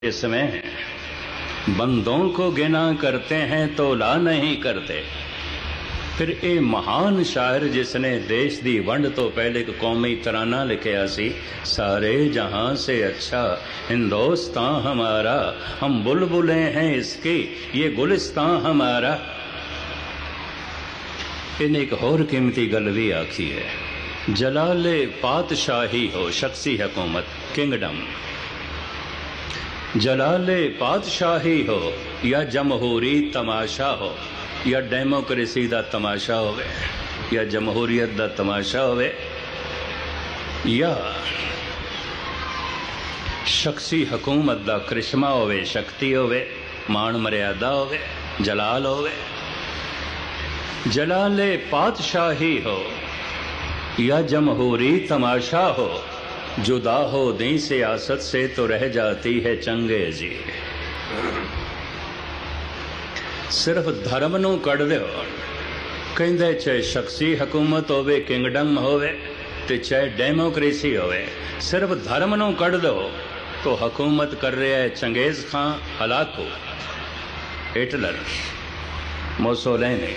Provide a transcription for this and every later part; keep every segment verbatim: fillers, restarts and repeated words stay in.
इसमें बंदों को गिना करते हैं तो ला नहीं करते। फिर ये महान शायर जिसने देश दी वंड तो पहले एक कौमी तराना लिखिया सी, सारे जहां से अच्छा हिंदुस्तान हमारा, हम बुलबुले हैं इसकी ये गुलिस्तान हमारा। इन्हें एक होर कीमती गल भी आखी है, जलाले पातशाही हो शख्सी हुकूमत किंगडम, जलाले पातशाही हो या जमहूरी तमाशा हो, या डेमोक्रेसी का तमाशा होवे, या जमहूरीयत का तमाशा होवे, या शख्सी हुकूमत का करिश्मा होवे, शक्ति होवे, मान मर्यादा होवे, जलाल होवे। जलाले पातशाही हो या जमहूरी तमाशा हो, जुदा हो दी सियासत से तो रह जाती है चंगेजी। सिर्फ धर्म नूं कढ़ दो, कहंदे चाहे शख्सी हुकूमत होवे, किंगडम होवे ते चाहे डेमोक्रेसी होवे, सिर्फ धर्म नूं कढ़ दो तो हुकूमत कर रहा है चंगेज खां, हलाकू, हिटलर, मोसोलिनी।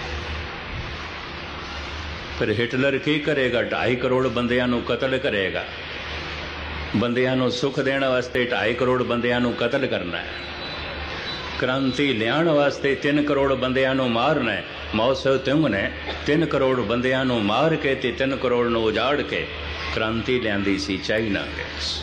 फिर हिटलर की करेगा? ढाई करोड़ बंदियां नूं कतल करेगा, बंदियां नूं सुख देने वास्ते ढाई करोड़ बंदियां नूं कतल करना है, क्रांति लियाण वास्ते तीन करोड़ बंदियां नूं मारना है। माओ से तुंग ने तीन करोड़ बंदियां नूं मार के ते तीन करोड़ नूं उजाड़ के क्रांति लियांदी सी चाइना गैस।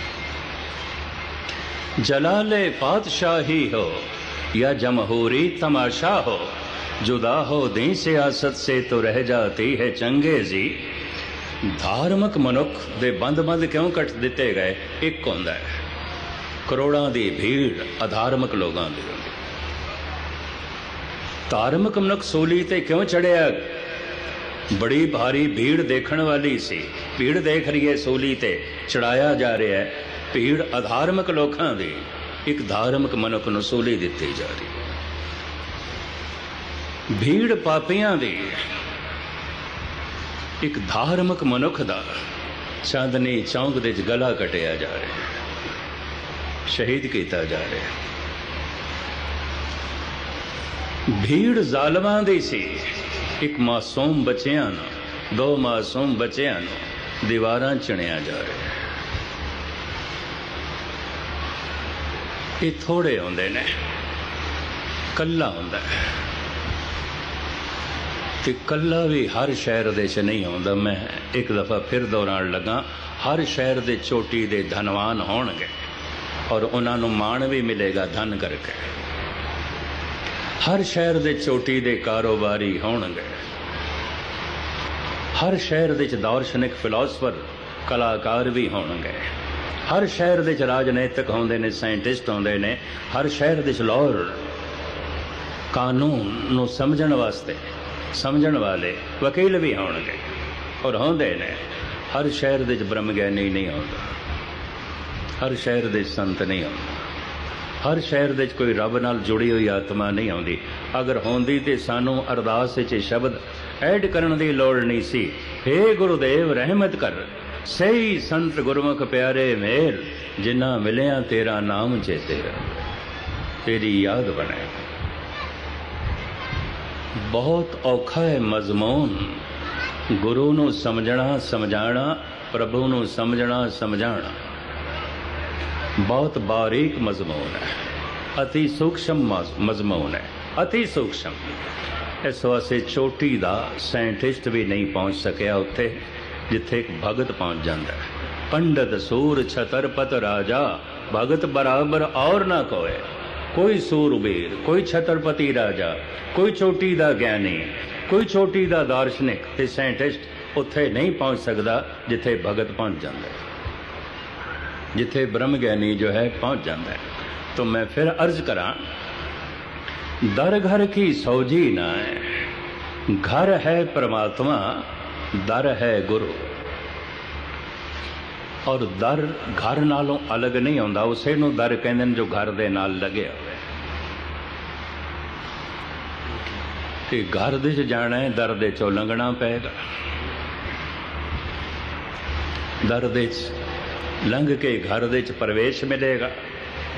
जलाले पातशाही हो या जमहूरी तमाशा हो, जुदा हो दी सियासत से तो रह जाती है चंगेजी। धार्मिक मनुख दे बंद बंद क्यों कट दिते गए? एक होंदा है करोड़ों की भीड़ अधार्मिक लोगों की। धार्मिक मनुख सूली ते क्यों चढ़िया? बड़ी भारी भीड़ देखने वाली सी, भीड़ देख रही है सूली ते, चढ़ाया जा रहा है। भीड़ अधार्मिक लोगों की, एक धार्मिक मनुख नूं सूली दिती जा रही। भीड़ पापियां दी, एक धार्मिक मनुख दा चांदनी चौंक दे गला कटिया जा रहा, शहीद किया जा रहा। भीड़ जालमां दी सी, एक मासूम बच्चियां नूं, दो मासूम बच्चियां नूं दीवारां चिणिया जा रहा। ये थोड़े होंदे ने, कल्ला होंदा है ते कल्ला भी हर शहर दे च नहीं होंदा। मैं एक दफ़ा फिर दोहरान लगा, हर शहर दे चोटी दे धनवान होणगे और उन्होंने माण भी मिलेगा धन करके। हर शहर दे चोटी दे कारोबारी होणगे, हर शहर दे दार्शनिक फिलोसफर कलाकार भी होणगे, हर शहर दे राजनीतिक होंदे ने, साइंटिस्ट होंदे ने, हर शहर दे लॉयर कानून नूं समझण वास्ते समझण वाले वकील भी होणगे और होंदे ने। हर शहर दे ब्रह्म ज्ञानी नहीं होंदा, हर शहर दे संत नहीं होंदा, हर शहर दे कोई रब नाल जुड़ी हुई आत्मा नहीं आउंदी। अगर होंदी ते सानू अरदास विच शब्द ऐड करन दी लोड़ नहीं सी। हे गुरुदेव रहमत कर, सही संत गुरमुख प्यारे मेल, जिन्ना मिलिया तेरा नाम चेते, तेरी याद बने। बहुत औखा है मजमून, गुरु नूं समझना समझाना, प्रभु नूं समझना समझाना, बहुत बारीक मजमून है, अति सूक्ष्म मजमून है, अति सूक्ष्म। इस वास्ते चोटी दा साइंटिस्ट भी नहीं पहुंच सकिया उत्थे जिथे एक भगत पहुंच जाता है। पंडित सूर छतरपत राजा, भगत बराबर और ना कोई। कोई सूरबीर, कोई छतरपति राजा, कोई चोटी दा ज्ञानी, कोई चोटी दा दार्शनिक ते साइंटिस्ट उत्थे नहीं पहुंच सकता जिथे भगत पहुंच जाता है, जिथे ब्रह्म ज्ञानी जो है पहुंच जाता है। तो मैं फिर अर्ज करा, दर घर की सौजी ना है, घर है परमात्मा, दर है गुरु। और दर घर नालों अलग नहीं होंदा, उसे नूं दर कहंदे ने जो घर दे नाल लगे होवे। ते घर दे च जाना है, दर दे चों लंघना पेगा। दर दे च लंघ के घर दे च प्रवेश मिलेगा।